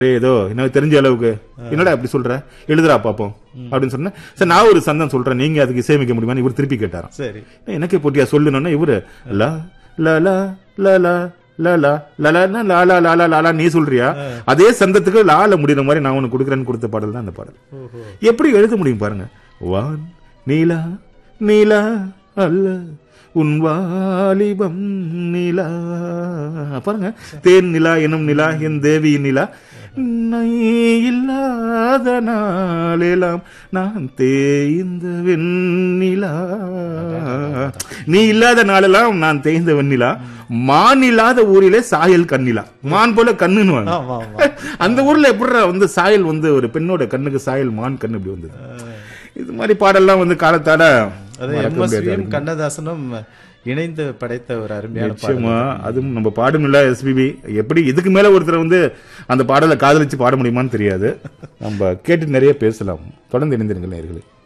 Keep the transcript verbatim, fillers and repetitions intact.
ஏதோ எனக்கு தெரிஞ்ச அளவுக்கு என்னடா அப்படி சொல்ற எழுதுறா பாப்போம் அப்படின்னு சொன்னேன். சரி நான் ஒரு சந்தம் சொல்றேன், நீங்க அதுக்கு இசையமைக்க முடியுமான்னு இவர் திருப்பி கேட்டாராம். சரி எனக்கே போட்டியா சொல்லணும்னா இவரு லா லா லா லா லா லாலா லாலா லாலா லாலா லாலா நீ சொல்றியா, அதே சந்தத்துக்கு லால முடிகிற மாதிரி நான் உனக்கு கொடுக்குறேன்னு கொடுத்த பாடல் தான் அந்த பாடல். எப்படி எழுத முடியும் பாருங்க. வான் நீலா நீலா அல்ல உன் வாலிபம் நிலா, பாருங்க தேன் நிலா எனும் நிலா என் தேவி நிலா, இல்லாத நாளெல்லாம் நான் தேய்ந்த வெண்ணிலா, நீ இல்லாத நாளெல்லாம் நான் தேய்ந்த வெண்ணிலா, மான் இல்லாத ஊரிலே சாயல் கண்ணிலா, மான் போல கண்ணுன்னு அந்த ஊர்ல எப்படி வந்து சாயல் வந்து ஒரு பெண்ணோட கண்ணுக்கு சாயல் மான் கண்ணு இப்படி வந்தது. இது மாதிரி பாடல்லாம் வந்து காலத்தால கண்ணதாசனும் இணைந்து படைத்த ஒரு அருமையான நிச்சயமா. அதுவும் நம்ம பாடும் இல்ல எஸ்பிபி எப்படி இதுக்கு மேல ஒருத்தர் வந்து அந்த பாடலை காதலிச்சு பாட முடியுமான்னு தெரியாது. நம்ம கேட்டு நிறைய பேசலாம். தொடர்ந்து இணைந்திருங்கள் நேயர்களே.